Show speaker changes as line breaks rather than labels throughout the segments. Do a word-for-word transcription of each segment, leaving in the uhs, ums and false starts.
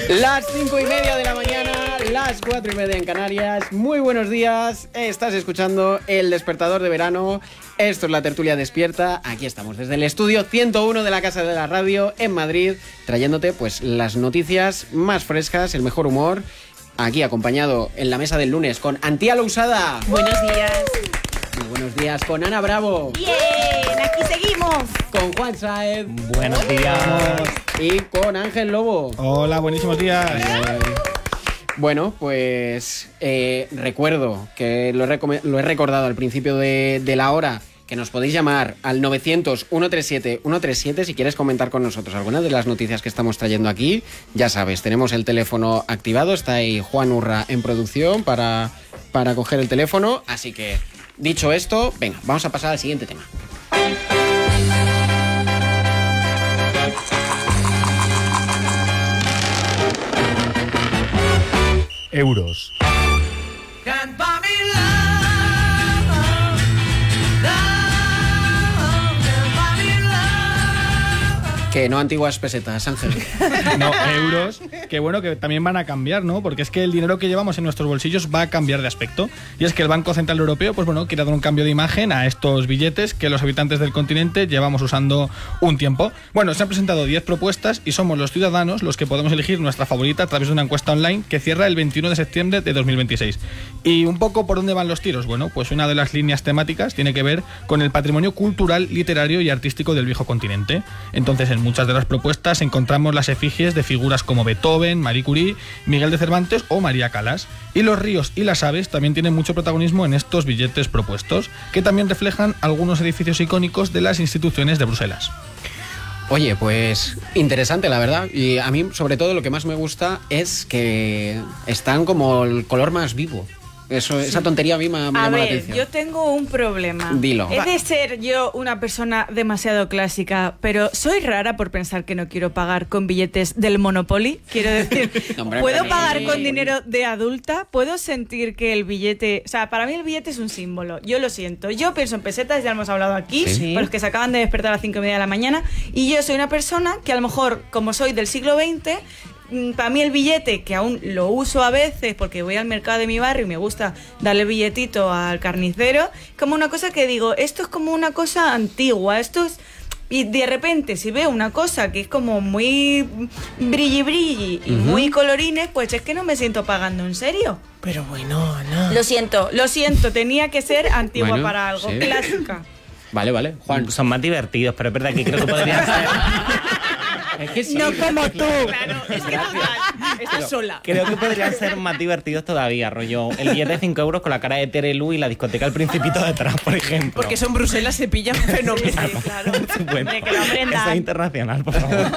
Las cinco y media de la mañana, las cuatro y media en Canarias. Muy buenos días, estás escuchando El Despertador de Verano. Esto es la tertulia despierta. Aquí estamos desde el estudio ciento uno de la Casa de la Radio en Madrid, trayéndote pues las noticias más frescas, el mejor humor. Aquí acompañado en la mesa del lunes con Antía Lousada.
Buenos días.
Muy buenos días con Ana Bravo.
Bien, aquí seguimos.
Con Juan Saez.
Buenos días.
Y con Ángel Lobo.
Hola, buenísimos días.
Eh, bueno, pues eh, recuerdo que lo he, recom- lo he recordado al principio de, de la hora, que nos podéis llamar al novecientos, ciento treinta y siete, ciento treinta y siete si quieres comentar con nosotros algunas de las noticias que estamos trayendo aquí. Ya sabes, tenemos el teléfono activado, está ahí Juan Urra en producción para, para coger el teléfono. Así que, dicho esto, venga, vamos a pasar al siguiente tema.
Euros.
Que no antiguas pesetas, Ángel.
No, euros, que bueno, que también van a cambiar, ¿no? Porque es que el dinero que llevamos en nuestros bolsillos va a cambiar de aspecto. Y es que el Banco Central Europeo, pues bueno, quiere dar un cambio de imagen a estos billetes que los habitantes del continente llevamos usando un tiempo. Bueno, se han presentado diez propuestas y somos los ciudadanos los que podemos elegir nuestra favorita a través de una encuesta online que cierra el veintiuno de septiembre de dos mil veintiséis. Y un poco por dónde van los tiros. Bueno, pues una de las líneas temáticas tiene que ver con el patrimonio cultural, literario y artístico del viejo continente. Entonces, en muchas de las propuestas encontramos las efigies de figuras como Beethoven, Marie Curie, Miguel de Cervantes o María Callas. Y los ríos y las aves también tienen mucho protagonismo en estos billetes propuestos, que también reflejan algunos edificios icónicos de las instituciones de Bruselas.
Oye, pues interesante, la verdad. Y a mí, sobre todo, lo que más me gusta es que están como el color más vivo. Eso, esa tontería a mí me, me
A
llama la
ver,
atención.
yo tengo un problema.
Dilo.
He de ser yo una persona demasiado clásica, pero soy rara por pensar que no quiero pagar con billetes del Monopoly. Quiero decir,
No, hombre,
¿puedo
pero
pagar
sí.
con dinero de adulta? ¿Puedo sentir que el billete... O sea, para mí el billete es un símbolo. Yo lo siento. Yo pienso en pesetas, ya hemos hablado aquí,
Sí.
por los que se acaban de despertar a las cinco y media de la mañana. Y yo soy una persona que a lo mejor, como soy del siglo veinte... Para mí el billete, que aún lo uso a veces porque voy al mercado de mi barrio y me gusta darle billetito al carnicero, como una cosa que digo, esto es como una cosa antigua, esto es... Y de repente si veo una cosa que es como muy brilli brilli y uh-huh. muy colorines, pues es que no me siento pagando en serio.
Pero bueno, Ana.
Lo siento, lo siento, tenía que ser antigua
Bueno,
para algo,
sí.
clásica.
Vale, vale. Juan.
Son más divertidos, pero es verdad que creo que podrían ser...
Es que sí.
No como tú.
Claro, es que total, estás sola.
Creo que podrían ser más divertidos todavía, rollo. El billete de cinco euros con la cara de Terelu y la discoteca El Principito detrás, por ejemplo.
Porque son Bruselas, se pillan fenomenal.
Sí, claro.
Bueno,
De que lo aprendan.
eso es internacional, por favor.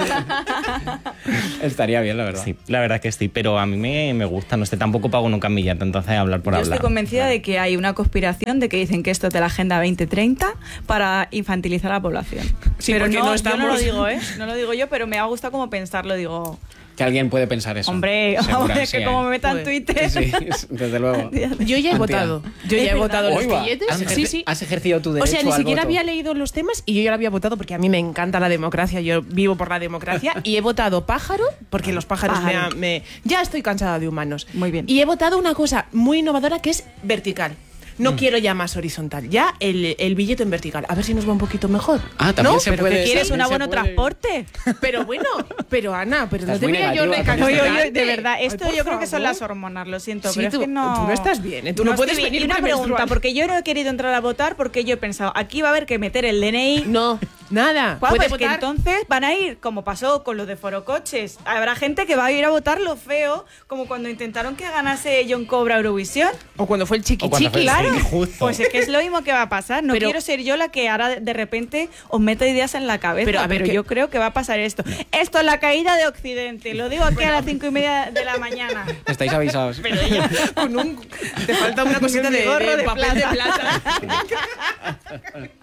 Estaría bien, la verdad.
Sí, la verdad que sí, pero a mí me, me gusta, no sé, tampoco pago nunca en billete, entonces hablar por
Yo
hablar.
estoy convencida de que hay una conspiración de que dicen que esto es de la Agenda veinte treinta para infantilizar a la población.
Sí,
pero
porque
no,
no
yo no lo
estamos-
digo, ¿eh? No lo digo yo, pero me ha gustado como pensarlo. Digo,
Que alguien puede pensar eso.
hombre,
Segura,
es
sí,
que como me metan
Joder.
Twitter...
Sí, desde luego.
Yo ya he
Antía.
votado. Yo ya he
Es
votado
verdad.
los
Oiga,
billetes.
¿has,
Sí,
ejer-
sí.
has ejercido tu
O
derecho
sea, ni
al
siquiera
voto?
había leído los temas y yo ya lo había votado porque a mí me encanta la democracia. Yo vivo por la democracia y he votado pájaro porque los pájaros me,
Pájaro.
ha- me- ya estoy cansada de humanos.
Muy bien.
Y he votado una cosa muy innovadora que es vertical. No quiero ya más horizontal, ya el, el billete en vertical. A ver si nos va un poquito mejor.
Ah, también
¿No?
se
¿Pero
puede.
que quieres un
también se
abono
puede.
transporte?
Pero bueno, pero Ana, pero
Estás
no
muy
debería yo
negativa con
Oye,
esto.
oye, de verdad, esto
Ay, por
yo creo que son
favor.
las hormonas, lo siento,
Sí,
pero
tú-
es que no...
tú no estás bien, ¿eh? Tú no
estoy
puedes
bien.
venir
Y una
premenstrual.
pregunta, porque yo no he querido entrar a votar porque yo he pensado, aquí va a haber que meter el D N I...
No, nada.
Guau,
Puede
pues que
votar.
entonces van a ir, como pasó con los de Forocoches, habrá gente que va a ir a votar lo feo, como cuando intentaron que ganase John Cobra Eurovisión.
O cuando fue el chiqui
O cuando
chiqui.
fue el
Claro,
Sí, justo.
pues es que es lo mismo que va a pasar. No
Pero-
quiero ser yo la que ahora de repente os meta ideas en la cabeza,
Pero,
pero,
a ver, que-
yo creo que va a pasar esto. Esto es la caída de Occidente, lo digo aquí a las cinco y media de la mañana.
Estáis avisados.
Pero ella con un... Te falta una cosita de,
gorro
de
de
papel de
plata.
plata.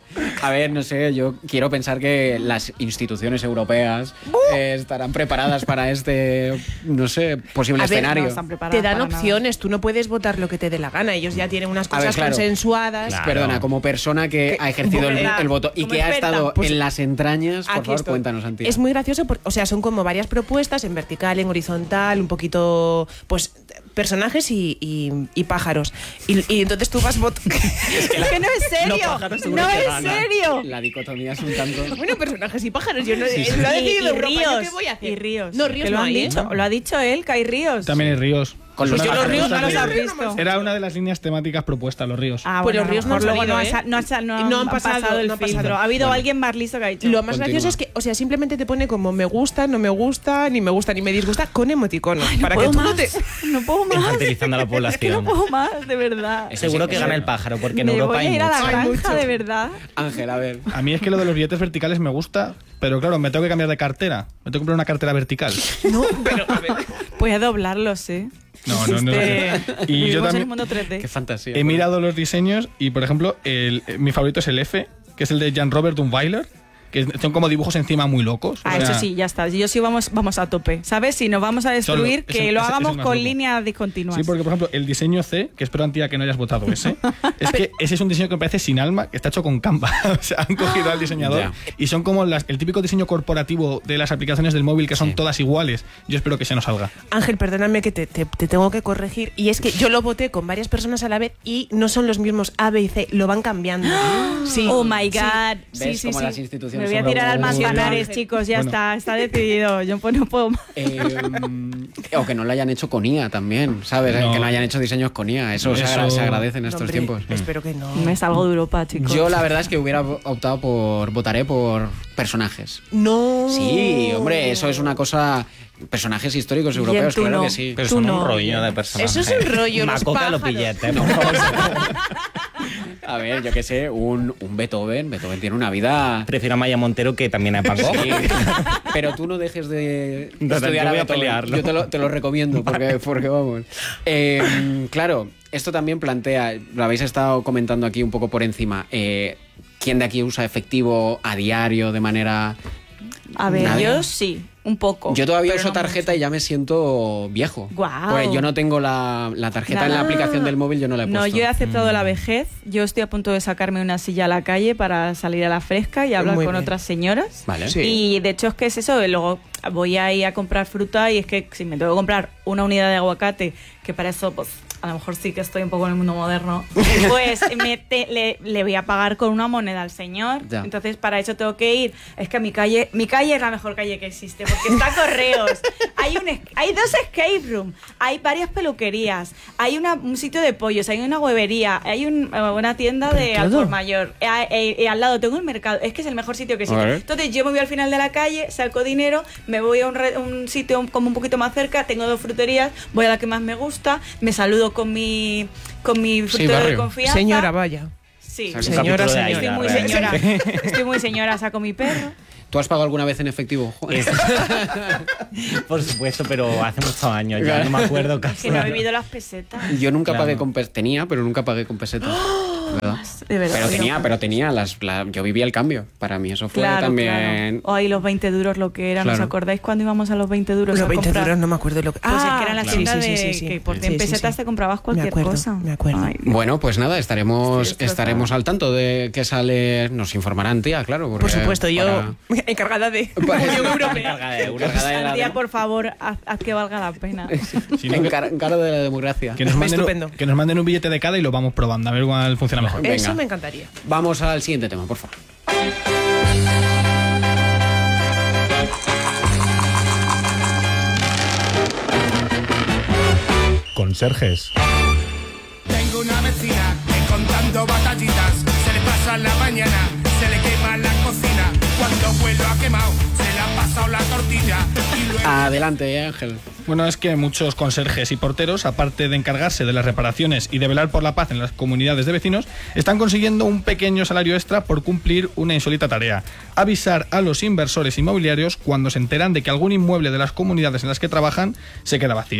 A ver, no sé, yo quiero pensar que las instituciones europeas eh, estarán preparadas para este, no sé, posible
A ver,
escenario.
no están preparadas
Te dan
para nada.
opciones, tú no puedes votar lo que te dé la gana. Ellos ya tienen unas
A ver,
cosas
claro.
consensuadas.
Claro.
Perdona, como persona que ha ejercido el,
Como-
el voto y
como
que ha
experta,
estado
pues,
en las entrañas, por
Aquí
favor,
estoy.
cuéntanos, Antía.
Es muy gracioso, por- o sea, son como varias propuestas en vertical, en horizontal, un poquito, pues, personajes y, y- y pájaros. Y, y entonces tú vas votando.
Es que no es serio.
Los pájaros seguro
No
que
es
ganan.
serio.
La dicotomía es un tanto...
Bueno, personajes y pájaros. Yo no
Sí, sí.
lo ha
Y,
decidido
y
Europa, ¿yo
ríos.
qué voy a hacer?
Y ríos.
No, ríos
que lo
no
han
hay, ¿eh?
dicho. Lo ha dicho él, que hay ríos.
También hay ríos.
Con
Es
los
una de las
pájaros
ríos no
propuestas
los
de-
has visto.
Era una de las líneas temáticas propuestas, los ríos.
Ah,
Pues
bueno,
los ríos no han
luego
salido,
ha
¿eh?
sa- no, ha sa- no,
No
han
han
pasado,
pasado,
el
no han
filtro.
pasado.
Ha habido
Bueno.
alguien más listo que ha dicho.
Lo más
Continúa.
gracioso es que, o sea, simplemente te pone como me gusta, no me gusta, ni me gusta, ni me disgusta, con emoticonos. para que
puedo
tú
más.
no te...
No puedo más.
Infantilizando a la
Es que no
población.
puedo más, de verdad.
Eso
Seguro
sí,
que
eso
gana
sí.
el pájaro, porque en
Me
Europa
voy a
hay
ir a la
mucho.
Hay
granja,
mucho.
de verdad.
Ángel, a ver.
A mí es que lo de los billetes verticales me gusta, pero claro, me tengo que cambiar de cartera. Me tengo que comprar una cartera vertical.
No, pero a ver.
Voy a doblarlos, ¿eh?
No, no, no.
Este,
Y yo
vivimos en el
también
mundo tres D.
Qué fantasía.
he mirado los diseños y, por ejemplo, el, mi favorito es el F, que es el de Jan-Robert Dunweiler, que son como dibujos encima muy locos.
Ah,
O sea,
eso sí, ya está. Yo sí vamos, vamos a tope. ¿Sabes? Si nos vamos a destruir,
Solo-
que
ese-
lo
ese- ese
hagamos
es más
con
loco.
líneas discontinuas.
Sí, porque por ejemplo, el diseño C, que espero, Antía, que no hayas votado ese, es que ese es un diseño que me parece sin alma, que está hecho con Canva. O sea, han cogido al diseñador
Ya.
y son como las- el típico diseño corporativo de las aplicaciones del móvil que son
Sí.
todas iguales. Yo espero que se nos salga.
Ángel, perdóname que te, te- te tengo que corregir. Y es que yo lo voté con varias personas a la vez y no son los mismos A, B y C, lo van cambiando. Sí.
Oh my
Sí.
God. Sí,
¿Ves
sí,
cómo
sí.
las instituciones
Me voy a
son
tirar al
como-
Manzanares,
Ángel.
chicos. Ya
Bueno.
está. Está decidido. Yo no puedo más.
Eh, o que no lo hayan hecho con I A también, ¿sabes?
No.
Que no hayan hecho diseños con I A. Eso, Se,
Eso-
agra- se agradece en estos
Hombre,
tiempos.
Espero que no.
Me salgo de Europa, chicos.
Yo la verdad es que hubiera optado por... Votaré por personajes.
No.
Sí, hombre, eso es una cosa... Personajes históricos
Bien,
europeos,
tú
claro
no.
que sí.
Pero
Tú
son
no.
un rollo de personajes.
Eso es un rollo, los
Macoca los
pájaros.
billetes, por favor.
A ver, yo qué sé, un, un Beethoven. Beethoven tiene una vida...
Prefiero a Maya Montero, que también es Van Gogh.
Sí. Pero tú no dejes de
No,
estudiar
yo
a
voy a
Beethoven.
pelearlo.
Yo te lo, te lo recomiendo porque, porque vamos. Eh, claro, esto también plantea, lo habéis estado comentando aquí un poco por encima. Eh, ¿Quién de aquí usa efectivo a diario de manera...
A ver,
Nadie?
yo sí, un poco.
Yo todavía
pero
uso
no
tarjeta y ya me siento viejo.
Guau.
Porque yo no tengo la, la tarjeta en la
Nada.
aplicación del móvil, yo no la he
No,
puesto.
yo he aceptado
Mm.
la vejez. Yo estoy a punto de sacarme una silla a la calle para salir a la fresca y hablar
Muy
con
bien.
otras señoras.
Vale.
Sí.
Y de hecho es que es eso, luego voy a ir a comprar fruta y es que si me tengo que comprar una unidad de aguacate, que para eso pues a lo mejor sí que estoy un poco en el mundo moderno, pues me te- le, le voy a pagar con una moneda al señor.
Ya.
Entonces para eso tengo que ir. Es que mi calle, mi calle es la mejor calle que existe porque está correos. Hay un es- hay dos escape room, hay varias peluquerías, hay una- un sitio de pollos, hay una huevería, hay un- una tienda de
todo.
al por mayor. Eh, eh, eh, al lado tengo el mercado. Es que es el mejor sitio que existe.
Vale.
Entonces yo me voy al final de la calle, saco dinero, me voy a un, re- un sitio como un poquito más cerca, tengo dos fruterías, voy a la que más me gusta, me saludo con mi con mi frutero de
barrio.
confianza.
Señora, vaya.
Sí,
Un
Señora,
capítulo de
señora.
estoy
Aida,
muy
realmente.
señora. Estoy muy señora, saco mi perro.
¿Tú has pagado alguna vez en efectivo? Juan?
Por supuesto, pero hace muchos años ya, no me acuerdo casi.
Que no he vivido las pesetas.
Yo nunca
Claro.
pagué con pesetas. Tenía, pero nunca pagué con pesetas. ¿Verdad?
De verdad.
Pero
yo-
tenía, pero tenía las, la- yo vivía el cambio. Para mí eso fue
Claro,
también.
claro. Ay, los veinte duros lo que eran. ¿Os
Claro.
acordáis cuando íbamos a los veinte duros
Los
a
veinte
comprar?
duros no me acuerdo lo que...
Pues es que eran las
claro.
tiendas
Sí,
de
sí, sí, sí.
que por
Sí,
cien
sí,
pesetas
sí.
te comprabas cualquier
Me acuerdo,
cosa.
me acuerdo.
Ay,
Bueno, pues nada, estaremos,
Estoy destrozada.
estaremos al tanto de que sale. Nos informarán, tía, claro. porque
Por supuesto, yo
para-
encargada de
Para-
Unión Europea.
Encargada de euros.
Encargada de la-
Sandía, por favor, haz, haz que valga la pena.
Si no, que,
Encar- encargo de la democracia.
que nos manden,
Estupendo.
que nos manden un billete de cada y lo vamos probando, a ver cuál funciona mejor.
Venga.
Eso me encantaría.
Vamos al siguiente tema, por favor.
Conserjes.
Tengo una vecina que contando batallitas se le pasa la mañana, se le quema la cocina. Cuando vuelo ha quemado, se le ha pasado la tortilla y luego...
Adelante, eh, Ángel.
Bueno, es que muchos conserjes y porteros, aparte de encargarse de las reparaciones y de velar por la paz en las comunidades de vecinos, están consiguiendo un pequeño salario extra por cumplir una insólita tarea: avisar a los inversores inmobiliarios cuando se enteran de que algún inmueble de las comunidades en las que trabajan se queda vacío.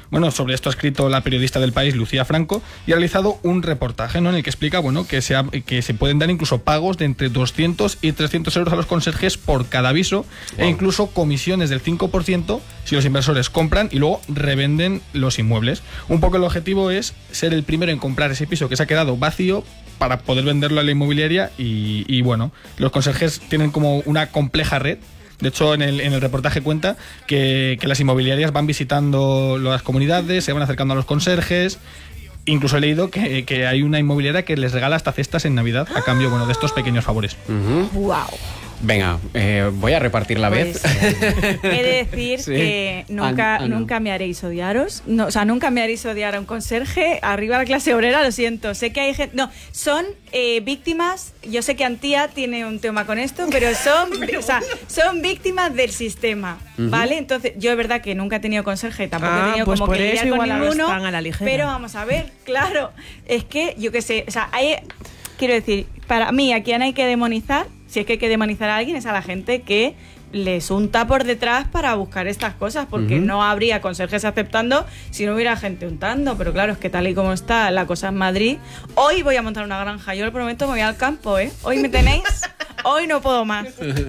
Bueno, sobre esto ha escrito la periodista del País, Lucía Franco, y ha realizado un reportaje, ¿no?, en el que explica, bueno, que se, ha, que se pueden dar incluso pagos de entre doscientos y trescientos euros a los conserjes por cada aviso, wow. e incluso comisiones del cinco por ciento si los inversores compran y luego revenden los inmuebles. Un poco el objetivo es ser el primero en comprar ese piso que se ha quedado vacío para poder venderlo a la inmobiliaria y, y bueno, los conserjes tienen como una compleja red. De hecho, en el, en el reportaje cuenta que, que las inmobiliarias van visitando las comunidades, se van acercando a los conserjes. Incluso he leído que, que hay una inmobiliaria que les regala hasta cestas en Navidad a cambio, bueno, de estos pequeños favores.
Uh-huh.
¡Wow!
Venga, eh, voy a repartir la
pues,
vez.
He de decir sí. que nunca, ah, no. nunca me haréis odiaros. No, o sea, nunca me haréis odiar a un conserje. Arriba la clase obrera, lo siento. Sé que hay gente... No, son eh, víctimas... Yo sé que Antía tiene un tema con esto, pero son, o sea, son víctimas del sistema, uh-huh. ¿vale? Entonces, yo es verdad que nunca he tenido conserje, tampoco
ah,
he tenido
pues
como que lidiar con ninguno.
A la ligera.
Pero vamos a ver, claro, es que, yo qué sé, o sea, hay... Quiero decir, para mí, a quien hay que demonizar, si es que hay que demonizar a alguien, es a la gente que les unta por detrás para buscar estas cosas, porque uh-huh. no habría conserjes aceptando si no hubiera gente untando. Pero claro, es que tal y como está la cosa en Madrid, hoy voy a montar una granja, yo lo prometo, me voy al campo, ¿eh? Hoy me tenéis, hoy no puedo más.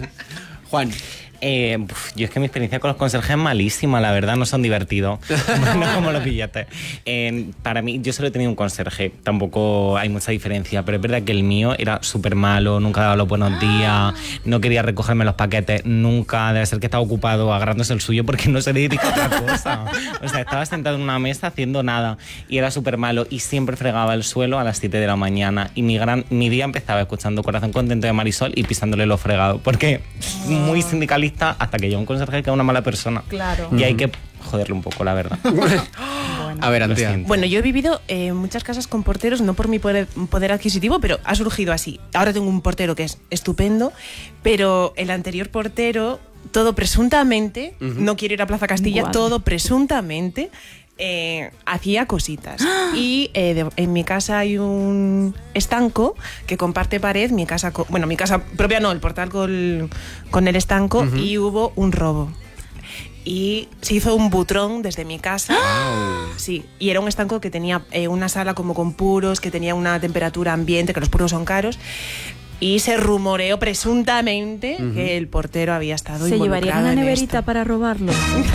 Juan.
Eh, uf, yo es que mi experiencia con los conserjes es malísima, la verdad, no son divertidos, no como los billetes. Eh, para mí, yo solo he tenido un conserje, tampoco hay mucha diferencia, pero es verdad que el mío era súper malo, nunca daba los buenos días, no quería recogerme los paquetes, nunca, debe ser que estaba ocupado agarrándose el suyo porque no se dedica a otra cosa. O sea, estaba sentado en una mesa haciendo nada y era súper malo y siempre fregaba el suelo a las siete de la mañana y mi, gran, mi día empezaba escuchando Corazón Contento de Marisol y pisándole lo fregado, porque muy sindicalista hasta que llega un conserje que es una mala persona.
Claro.
Y hay que joderle un poco, la verdad.
Bueno. A ver, Antía.
Bueno, yo he vivido en eh, muchas casas con porteros, no por mi poder, poder adquisitivo, pero ha surgido así. Ahora tengo un portero que es estupendo, pero el anterior portero, todo presuntamente, uh-huh. no quiero ir a Plaza Castilla, wow. todo presuntamente... Eh, hacía cositas. ¡Ah! Y eh, de, en mi casa hay un estanco que comparte pared, mi casa, con, bueno, mi casa propia no, el portal con, con el estanco, uh-huh. y hubo un robo. Y se hizo un butrón desde mi casa. ¡Ah! Sí, y era un estanco que tenía eh, una sala como con puros, que tenía una temperatura ambiente, que los puros son caros. Y se rumoreó presuntamente uh-huh. que el portero había estado
¿Se
involucrado
llevaría una
en
neverita
esto.
para robarlo?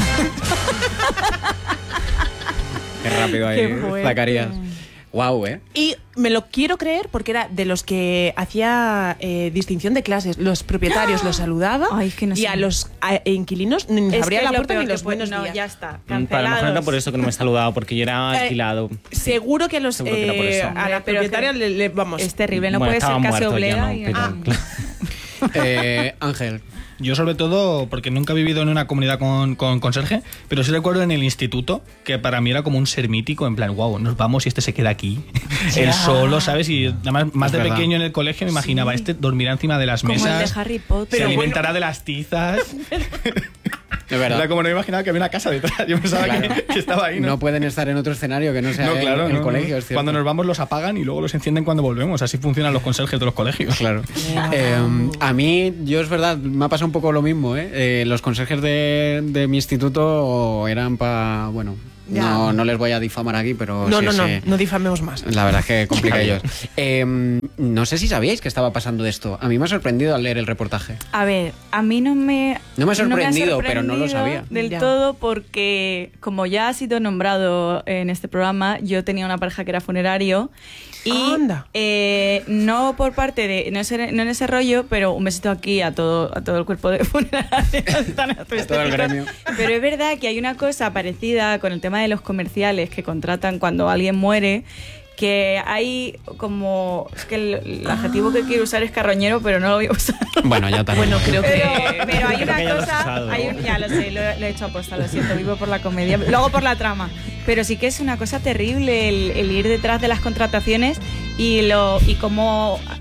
Qué rápido ahí, Zacarías. Guau, ¿eh?
Y me lo quiero creer porque era de los que hacía eh, distinción de clases. Los propietarios los saludaba.
Ay, es que no
y
sé.
a los a, inquilinos ni
es
abría la puerta
peor
ni los buenos
no,
días.
ya está.
Cancelados. Para lo mejor era por eso que no me he saludado, porque yo era alquilado.
Eh, seguro que a los
Seguro que era por
eh,
eso.
a la propietaria le, le vamos.
Es terrible, no
bueno,
puede ser casi
muerto,
oblea.
no,
y...
pero,
ah.
claro.
eh, Ángel.
Yo sobre todo, porque nunca he vivido en una comunidad con, con conserje, pero sí recuerdo en el instituto, que para mí era como un ser mítico, en plan, wow, nos vamos y este se queda aquí, él solo, ¿sabes? Y además, más de pequeño en el colegio me imaginaba, sí. este dormirá encima de las
como
mesas,
el de Harry Potter.
se alimentará
bueno.
de las tizas...
De verdad.
Era como no me imaginaba que había una casa detrás. Yo pensaba claro. que, que estaba ahí, ¿no?
No pueden estar en otro escenario que no sea
no, claro,
el, el
no,
colegio.
No.
Es cierto.
Cuando nos vamos los apagan y luego los encienden cuando volvemos. Así funcionan los conserjes de los colegios.
Claro. eh, a mí, yo es verdad, me ha pasado un poco lo mismo. ¿eh? Eh, los conserjes de, de mi instituto eran para, bueno... No, no les voy a difamar aquí, pero
no,
sí,
no, no,
sí.
no difamemos más.
La verdad es que complica ellos. Eh, no sé si sabíais que estaba pasando de esto. A mí me ha sorprendido al leer el reportaje.
A ver, a mí no me...
No me ha sorprendido,
no me ha sorprendido
pero no lo sabía.
Del
ya.
todo porque, como ya ha sido nombrado en este programa, yo tenía una pareja que era funerario y
Anda.
Eh, no por parte de... No, ese, no en ese rollo, pero un besito aquí a todo, a todo el cuerpo de funerarios.
A todo el gremio.
Pero es verdad que hay una cosa parecida con el tema de los comerciales que contratan cuando alguien muere, que hay como... Es que el, el adjetivo que quiero usar es carroñero, pero no lo voy a usar.
Bueno, ya también.
Bueno, creo que...
Pero, pero hay una
que ya lo has
cosa...
usado.
Hay un, ya lo sé, lo, lo he hecho aposta, lo siento, vivo por la comedia, luego por la trama. Pero sí que es una cosa terrible el, el ir detrás de las contrataciones y, lo, y cómo...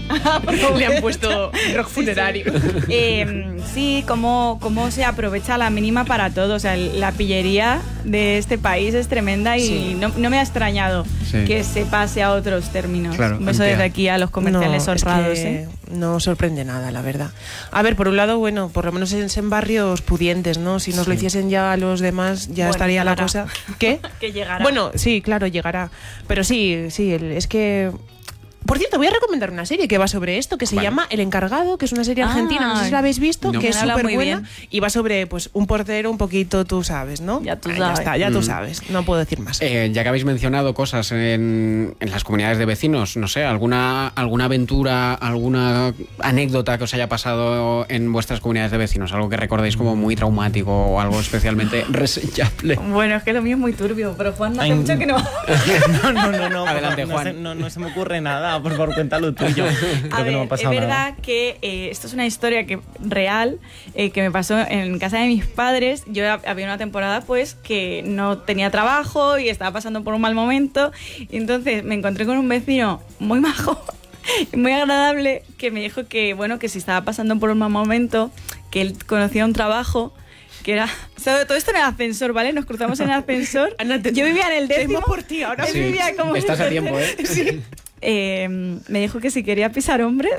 Le han puesto rock funerario.
Sí, sí. Eh, sí cómo, cómo se aprovecha la mínima para todo. O sea, la pillería de este país es tremenda y
Sí.
no, no me ha extrañado
Sí.
que se pase a otros términos.
Claro,
Un beso
amplia.
desde aquí a los comerciales
No, es
honrados.
que
¿eh?
no sorprende nada, la verdad. A ver, por un lado, bueno, por lo menos en, en barrios pudientes, ¿no? Si nos lo hiciesen ya a los demás, ya
Bueno,
estaría la
llegará.
cosa. ¿Qué?
Que llegará.
Bueno, sí, claro, llegará. Pero sí, sí, el- es que... Por cierto, voy a recomendar una serie que va sobre esto, que se
Vale.
llama El Encargado, que es una serie
Ah,
argentina, no sé si la habéis visto,
no.
que es
Me han hablado
súper
muy
buena
bien.
y va sobre pues un portero un poquito, tú sabes, ¿no?
Ya tú
Ah,
sabes.
Ya está, ya tú
Mm.
sabes, no puedo decir más.
Eh, ya que habéis mencionado cosas en, en las comunidades de vecinos, no sé, alguna, alguna aventura, alguna anécdota que os haya pasado en vuestras comunidades de vecinos, algo que recordéis como muy traumático o algo especialmente reseñable.
Bueno, es que lo mío es muy turbio, pero Juan hace
Ay,
mucho que no.
No, no, no, no.
Adelante,
no,
Juan.
Se, no, no se me ocurre nada. Por favor, cuéntalo tuyo. Creo
A
que
ver,
no me ha
es
pasado
verdad
nada.
que eh, esto es una historia que real eh, que me pasó en casa de mis padres. Yo ha- había una temporada pues que no tenía trabajo y estaba pasando por un mal momento y entonces me encontré con un vecino muy majo, muy agradable, que me dijo que bueno, que si estaba pasando por un mal momento, que él conocía un trabajo que era, o sea, todo esto en el ascensor, ¿vale? Nos cruzamos en el ascensor.
Ana, te-
Yo vivía en el décimo.
temo por ti ahora.
Él
Sí,
vivía como en
estás
el
a tiempo, ¿eh?
tercero. Eh, me dijo que si quería pisar hombres.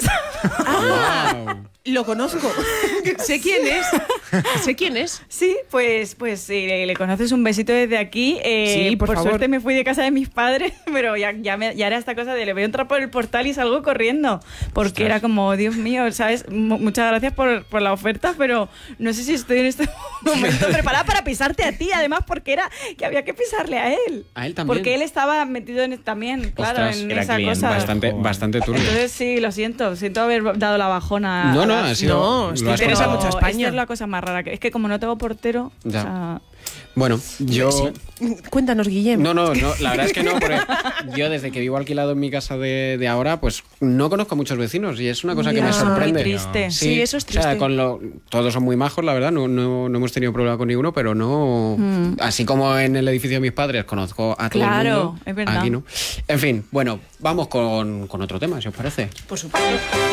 Wow.
Lo conozco. Sé quién es. Sé quién es.
Sí, pues, pues si le, le conoces, un besito desde aquí. Eh,
Sí, por favor.
suerte me fui de casa de mis padres, pero ya, ya, me- ya era esta cosa de le veo entrar por el portal y salgo corriendo. Porque
Ostras.
era como, Dios mío, ¿sabes? M- muchas gracias por, por la oferta, pero no sé si estoy en este momento preparada para pisarte a ti, además, porque era que había que pisarle a él.
A él también.
Porque él estaba metido en, también, claro,
Ostras,
en
era
esa
cliente,
cosa.
Bastante,
Joder.
bastante turbio.
Entonces sí, lo siento, siento haber dado la bajona.
No,
a
no,
la-
ha sido.
No,
lo
esto
has
interesa
contado.
mucho a España.
Esta es la cosa más rara. que- Es que como no tengo portero,
Ya.
o sea,
Bueno, yo.
Cuéntanos, Guillem.
No, no, no, la verdad es que no, porque yo desde que vivo alquilado en mi casa de, de ahora, pues no conozco a muchos vecinos y es una cosa que
Ya,
me sorprende.
qué triste.
Sí, eso es
O sea,
triste.
con lo, todos son muy majos, la verdad, no, no, no hemos tenido problema con ninguno, pero no. Así como en el edificio de mis padres conozco a todo
Claro,
el mundo.
es verdad.
Aquí no. En fin, bueno, vamos con, con otro tema, si os parece.
Por supuesto.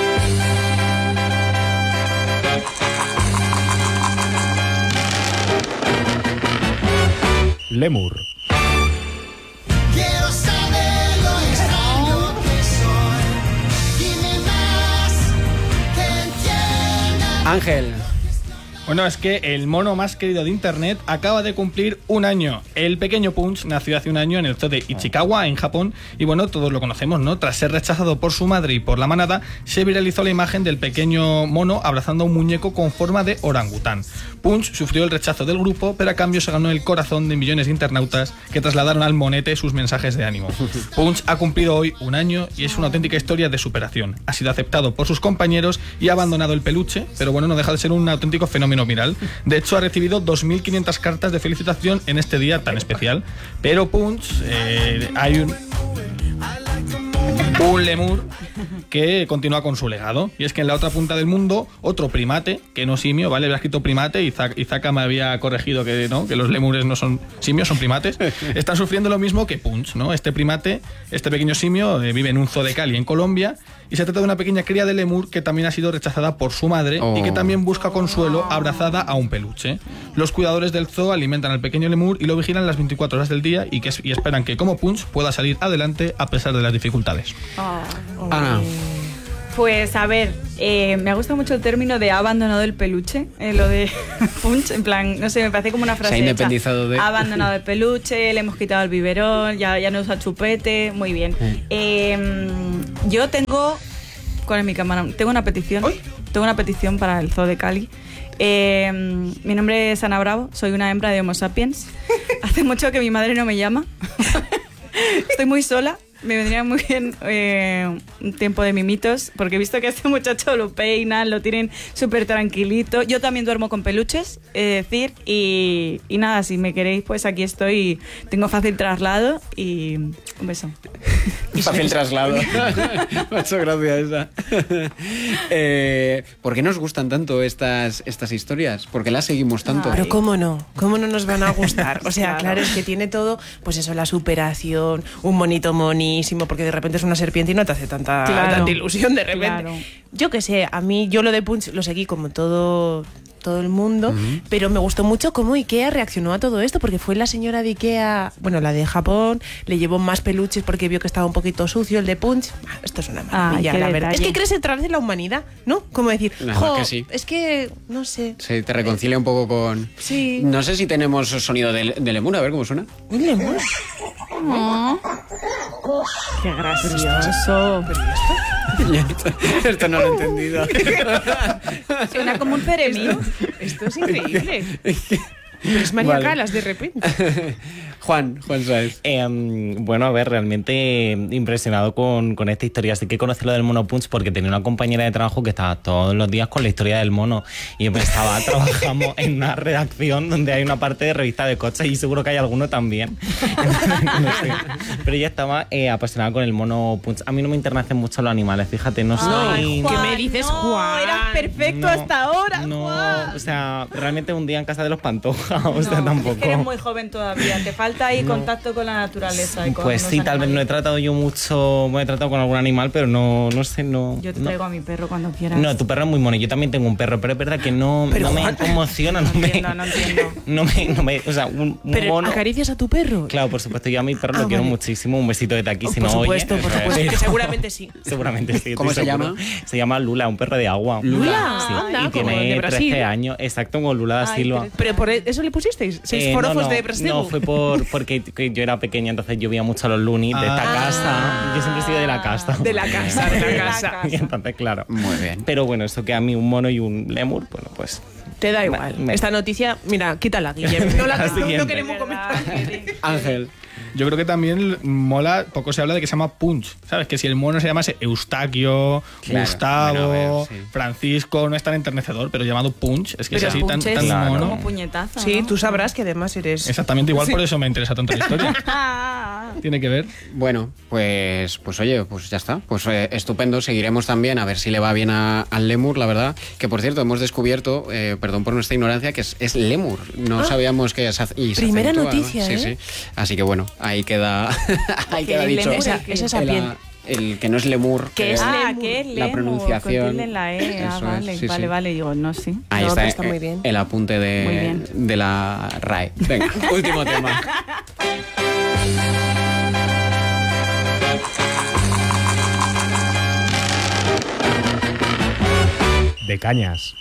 Lemur.
Quiero saber lo extraño que soy. Dime más que entienda.
Ángel.
Bueno, es que el mono más querido de internet acaba de cumplir un año. El pequeño Punch nació hace un año en el zoo de Ichikawa, en Japón, y bueno, todos lo conocemos, ¿no? Tras ser rechazado por su madre y por la manada, se viralizó la imagen del pequeño mono abrazando a un muñeco con forma de orangután. Punch sufrió el rechazo del grupo, pero a cambio se ganó el corazón de millones de internautas que trasladaron al monete sus mensajes de ánimo. Punch ha cumplido hoy un año y es una auténtica historia de superación. Ha sido aceptado por sus compañeros y ha abandonado el peluche, pero bueno, no deja de ser un auténtico fenómeno viral. De hecho, ha recibido dos mil quinientas cartas de felicitación en este día tan especial. Pero Punch, eh, hay un... un lemur que continúa con su legado. Y es que en la otra punta del mundo, otro primate, que no simio, ¿vale? Había escrito primate y Zaka, y Zaka me había corregido que no, que los lemures no son simios, son primates. Están sufriendo lo mismo que Punch, ¿no? Este primate, este pequeño simio, eh, vive en un zoo de Cali, en Colombia, y se trata de una pequeña cría de lemur que también ha sido rechazada por su madre
Oh.
y que también busca consuelo abrazada a un peluche. Los cuidadores del zoo alimentan al pequeño lemur y lo vigilan las veinticuatro horas del día y, que, y esperan que, como Punch, pueda salir adelante a pesar de las dificultades.
Ana.
Pues a ver, eh, me ha gustado mucho el término de ha abandonado el peluche, eh, lo de Punch, en plan, no sé, me parece como una frase
Se ha
hecha.
independizado de-
Ha abandonado el peluche, le hemos quitado el biberón, ya, ya no usa chupete, muy bien. Eh, yo tengo, ¿cuál es mi cámara? Tengo una petición, tengo una petición para el Zoo de Cali. Eh, mi nombre es Ana Bravo, soy una hembra de Homo sapiens. Hace mucho que mi madre no me llama. Estoy muy sola. Me vendría muy bien eh, un tiempo de mimitos, porque he visto que a este muchacho lo peinan, lo tienen súper tranquilito. Yo también duermo con peluches, es decir, y, y nada, si me queréis, pues aquí estoy, tengo fácil traslado y un beso.
Fácil traslado. Me ha hecho gracia esa. eh, ¿Por qué nos gustan tanto estas, estas historias? ¿Por qué las seguimos tanto?
Pero cómo no, cómo no nos van a gustar. O sea,
Claro.
claro, es que tiene todo, pues eso, la superación, un monito monísimo, porque de repente es una serpiente y no te hace tanta,
Claro.
tanta ilusión de repente.
Claro.
Yo qué sé, a mí yo lo de Punch lo seguí como todo todo el mundo, pero me gustó mucho cómo Ikea reaccionó a todo esto, porque fue la señora de Ikea, bueno, la de Japón, le llevó más peluches porque vio que estaba un poquito sucio el de Punch. Ah, esto es una maravilla,
Ay, qué
la verdad. Es
detalle.
que crees otra vez en la humanidad, ¿no? Como decir,
La
jo,
verdad que sí.
es que, no sé,
Se te reconcilia un poco con...
sí.
No sé si tenemos sonido de, de lemur, a ver cómo suena.
Un lemur.
Qué gracioso.
Esto no lo he entendido.
Suena como un ceremío.
Esto es increíble. Pero es María
Vale.
Calas de repente.
Juan, Juan Sáez.
Eh, bueno, a ver, realmente impresionado con, con esta historia. Así que conocí lo del mono Punch porque tenía una compañera de trabajo que estaba todos los días con la historia del mono. Y yo pensaba, trabajamos en una redacción donde hay una parte de revista de coches y seguro que hay alguno también. No sé. Pero ella estaba eh, apasionada con el mono Punch. A mí no me internecen mucho los animales, fíjate, no soy...
¿Qué me dices,
no,
Juan?
Eras perfecto
No,
hasta ahora,
No,
Juan.
o sea, realmente un día en casa de los Pantoja, o sea,
No,
tampoco.
es que eres muy joven todavía. Te falta ahí
No.
contacto con la naturaleza. Y con
Pues
los
sí, tal vez no he
animales.
tratado yo mucho, me he tratado con algún animal, pero no, no sé, no.
Yo te
no.
traigo a mi perro cuando quieras.
No, tu perro es muy mono. Yo también tengo un perro, pero es verdad que no,
Pero,
no me
Juan.
conmociona, no,
No
me.
entiendo, no entiendo.
No me, no me- o sea, un, un
Pero
mono.
acaricias a tu perro.
Claro, por supuesto, yo a mi perro
Ah,
lo quiero
vale.
muchísimo. Un besito desde aquí,
Oh,
si
por
no
supuesto,
oye.
por supuesto, que
Pero-
seguramente sí.
Seguramente sí.
¿Cómo
estoy
se
seguro.
llama?
Se llama Lula, un perro de agua.
Lula,
sí.
anda,
Y
como el de
tiene
Brasil.
trece años, exacto, como Lula da
Ay,
Silva.
trece.
Pero por eso le pusisteis seis
Eh,
forofos
no, no,
de Brasil.
No, fue por, porque que yo era pequeña, entonces yo veía mucho a los Looney de esta
Ah.
casa. Yo siempre he sido de la casa.
De la casa, de la
De la
casa.
casa.
Y entonces, claro.
Muy bien.
Pero bueno, eso que a mí un mono y un lemur, bueno, pues...
Te da igual.
Me- me-
Esta noticia, mira, quítala, Guillermo. No, la,
La
no, no
siguiente.
queremos comentar.
Ángel.
Yo creo que también mola, poco se habla de que se llama Punch, ¿sabes? Que si el mono se llamase Eustaquio,
Claro,
Gustavo,
bueno, a ver, sí.
Francisco, no es tan enternecedor, pero llamado Punch, es que
Pero
es así tan,
Punch es
tan
Claro.
mono.
como puñetazo.
Sí,
¿no?
tú sabrás que además eres...
Exactamente, igual por eso me interesa tanto la historia.
Ah,
Tiene que ver.
Bueno, pues, pues oye, pues ya está. Pues eh, estupendo. Seguiremos también a ver si le va bien a- al lemur, la verdad. Que por cierto, hemos descubierto, eh, perdón por nuestra ignorancia, que es, es lemur. No
Ah.
sabíamos que se hace- y se
Primera
acentúa, ¿no?
noticia,
Sí,
¿eh?
sí. Así que bueno, ahí queda, ahí
Que
queda
el
dicho.
lemur,
Esa,
el
esa es
el,
sapien.
el que no es lemur.
Que
que
es
ah,
lemur.
que es
La
lemur,
pronunciación.
con tilde en la E. Ah,
Eso es,
vale,
sí,
vale,
sí.
vale. Digo, no, sí.
Ahí
No,
está,
pero está muy
eh,
bien.
el apunte
Muy
de,
bien.
de la R A E. Venga, último tema.
De cañas.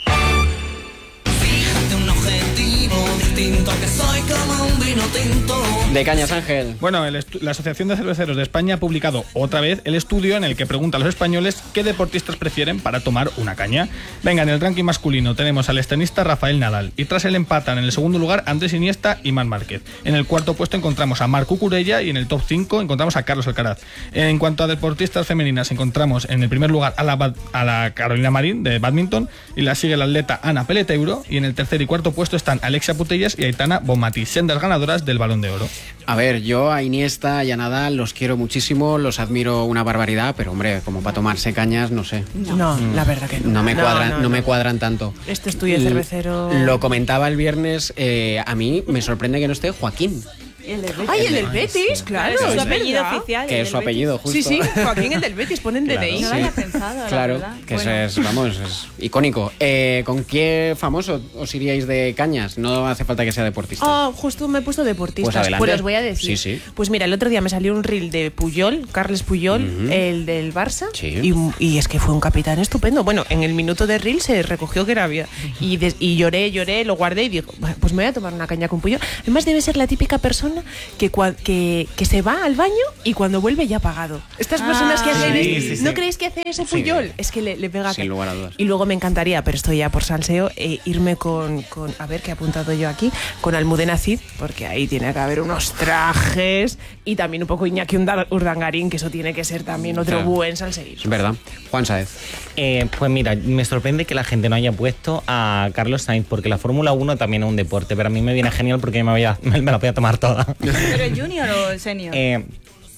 Un objetivo distinto que soy como un vino tinto.
De Cañas, Ángel.
Bueno, el estu- la Asociación de Cerveceros de España ha publicado otra vez el estudio en el que pregunta a los españoles qué deportistas prefieren para tomar una caña. Venga, en el ranking masculino tenemos al tenista Rafael Nadal y tras él empatan en el segundo lugar Andrés Iniesta y Marc Márquez. En el cuarto puesto encontramos a Marc Cucurella y en el top cinco encontramos a Carlos Alcaraz. En cuanto a deportistas femeninas encontramos en el primer lugar a la, bad- a la Carolina Marín de badminton y la sigue la atleta Ana Peleteuro y en el tercer y cuarto puesto están Alexia Putellas y Aitana Bonmatí, sendas ganadoras del Balón de Oro.
A ver, yo a Iniesta y a Nadal los quiero muchísimo, los admiro una barbaridad, pero hombre, como para tomarse cañas, no sé.
No, la verdad que no.
No me cuadran, no,
no,
me
no.
cuadran tanto.
Este estudio de cervecero...
Lo comentaba el viernes, eh, a mí me sorprende que no esté Joaquín,
El del
¡Ay, el del Betis! Claro,
es su
es
apellido
verdad.
oficial.
que
el
es su
del
apellido, justo.
Sí, sí, Joaquín, el del Betis, ponen D N I.
Betis. No lo
Sí.
había pensado, la
Claro,
verdad.
que
Bueno.
ese es, vamos, es icónico. Eh, ¿Con qué famoso os iríais de cañas? No hace falta que sea deportista.
Ah, justo me he puesto deportistas.
Pues adelante.
os voy a decir.
Sí, sí.
Pues mira, el otro día me salió un reel de Puyol, Carles Puyol, el del Barça.
Sí.
Y, y es que fue un capitán estupendo. Bueno, en el minuto de reel se recogió que era vida. Y, des- y lloré, lloré, lo guardé y digo, "Bueno, pues me voy a tomar una caña con Puyol". Además debe ser la típica persona que, cua- que, que se va al baño y cuando vuelve ya ha pagado. Estas
Ah,
personas que hacen
sí,
es-
sí, sí.
¿no creéis que hace ese
Sí.
Puyol? Es que le, le pega.
Sin
que-
lugar a dudas.
Y luego me encantaría, pero estoy ya por salseo, eh, irme con, con, a ver, ¿qué he apuntado yo aquí? Con Almudena Cid, porque ahí tiene que haber unos trajes y también un poco Iñaki Undar- Urdangarín, que eso tiene que ser también otro
Claro.
buen salseír.
Es verdad. Juan Sáez.
Eh, pues mira, me sorprende que la gente no haya puesto a Carlos Sainz, porque la Fórmula uno también es un deporte, pero a mí me viene genial porque me, voy a- me la voy a tomar toda.
¿Pero el junior o el senior?
Eh,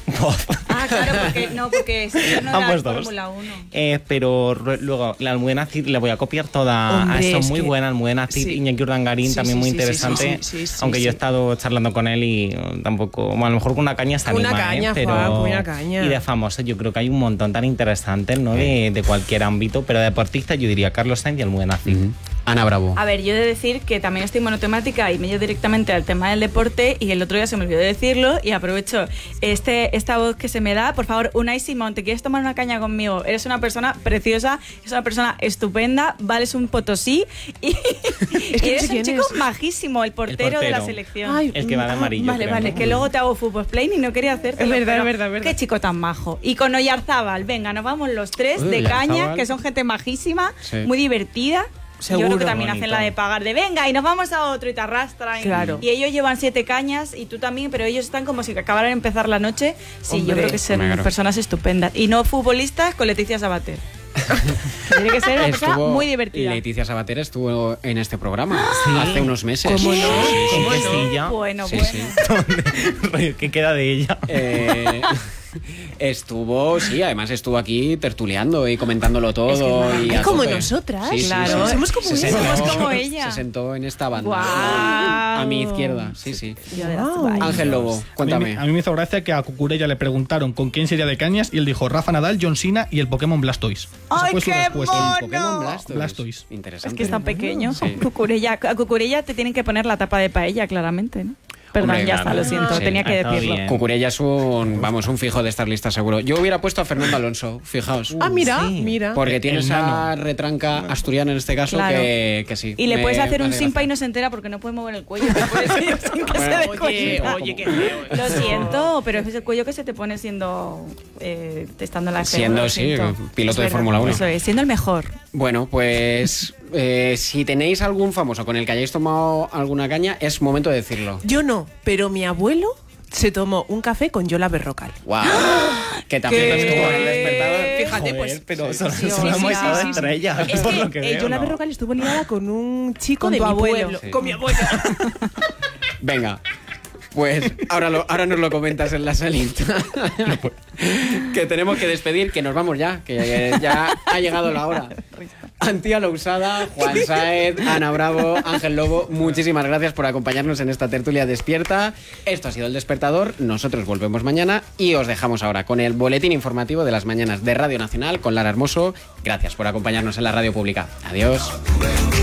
Ah, claro, porque no, porque si no era
Ambos
de
dos.
Fórmula uno.
Eh, pero ru- luego la Almudena Cid la voy a copiar toda.
Hombre,
ha estado
es
muy
que-
buena Almudena Cid,
sí.
Iñaki Urdangarín
Sí,
también
sí,
muy
sí, sí,
interesante.
sí, sí, sí,
aunque
sí.
yo he estado charlando con él y uh, tampoco, bueno, a lo mejor con una caña se
Una
anima,
caña,
¿eh? Pero
Juan, con una caña.
y de famosos yo creo que hay un montón tan interesantes, ¿no? De, de cualquier ámbito, pero de deportistas yo diría Carlos Sainz y Almudena Cid.
Ana Bravo.
A ver, yo he de decir que también estoy monotemática y me llevo directamente al tema del deporte y el otro día se me olvidó de decirlo y aprovecho este, esta voz que se me da. Por favor, Unai Simón, ¿te quieres tomar una caña conmigo? Eres una persona preciosa, eres una persona estupenda, vales un potosí y,
Es que
y
no
eres
sé
un
quién
chico
es.
majísimo, el portero, de la
portero.
selección.
Ay,
El que va de
ah,
amarillo.
Vale,
creo,
vale,
¿no?
que luego te hago fútbol play y no quería hacerte.
Es verdad, es verdad, es verdad.
Qué chico tan majo. Y con Oyarzábal, venga, nos vamos los tres
Uy,
de caña,
Oyarzábal.
que son gente majísima,
Sí.
muy divertida.
Seguro.
Yo creo que también
Bonito.
hacen la de pagar de venga y nos vamos a otro y te arrastran.
Claro.
Y ellos llevan siete cañas y tú también, pero ellos están como si acabaran de empezar la noche. Sí,
Hombre.
yo creo que son
Claro.
personas estupendas. Y no futbolistas con Leticia Sabater. Tiene que ser una persona
Estuvo-
muy divertida.
Leticia Sabater estuvo en este programa hace unos meses.
¿Cómo no?
¿Cómo
sí,
no?
sí.
ella?
Bueno,
Sí,
bueno.
sí.
¿Qué queda de ella?
Eh, estuvo, sí, además estuvo aquí tertuleando y comentándolo todo.
Es que
y
es
a
como
tope.
nosotras,
Sí, sí,
claro.
sí.
Somos como
Se
ella.
sentó-
Somos como ella.
Se sentó en esta banda.
Guau.
A mi izquierda, sí, sí.
Yo de las
Wow.
toallas.
Ángel Lobo,
A mí,
cuéntame.
me- a mí me hizo gracia que a Cucurella le preguntaron con quién sería de cañas y él dijo Rafa Nadal, John Cena y el Pokémon Blastoise. Esa
¡Ay,
fue su
qué
respuesta.
mono!
El Pokémon Blastoise.
Blastoise.
Interesante.
Es que es tan pequeño.
Sí.
Cucurella, a Cucurella te tienen que poner la tapa de paella, claramente, ¿no? Perdón,
Hombre,
ya
claro.
está, lo siento,
Sí,
tenía que
ha estado
decirlo.
bien.
Cucurella es un, vamos, un fijo de estar lista seguro. Yo hubiera puesto a Fernando Alonso, fijaos.
Ah, mira,
Sí.
mira.
Porque tiene
El
esa
nano.
retranca asturiana en este caso
Claro.
que, que sí.
Y le
me
puedes hacer un
hace
simpa
gracia.
y no se entera porque no puede mover el cuello. Te puedes ir sin que se dé cuenta.
oye, qué feo.
Lo siento, pero es el cuello que se te pone siendo. Eh, estando en la
Siendo,
lo
sí,
siento.
piloto
Es
de
verdad,
Fórmula uno.
Eso es, siendo el mejor.
Bueno, pues eh, si tenéis algún famoso con el que hayáis tomado alguna caña, es momento de decirlo.
Yo no, pero mi abuelo se tomó un café con Yola Berrocal.
¡Wow! Que también
¿Qué?
estuvo en el despertador.
Fíjate,
Joder,
pues.
pero solo,
sí,
solo
sí,
hemos
sí,
estado
sí, sí.
entre ellas,
Es
por
que
lo que
eh,
veo,
Yola
¿no?
Berrocal estuvo ligada con un chico
Con
de
tu
mi
abuelo.
pueblo.
Sí.
Con mi abuelo.
Venga. Pues ahora, lo, ahora nos lo comentas en la salita. Que tenemos que despedir, que nos vamos ya, que ya ha llegado la hora. Antía Lousada, Juan Sáez, Ana Bravo, Ángel Lobo, muchísimas gracias por acompañarnos en esta tertulia despierta. Esto ha sido El Despertador, nosotros volvemos mañana y os dejamos ahora con el boletín informativo de las mañanas de Radio Nacional con Lara Hermoso. Gracias por acompañarnos en la radio pública. Adiós.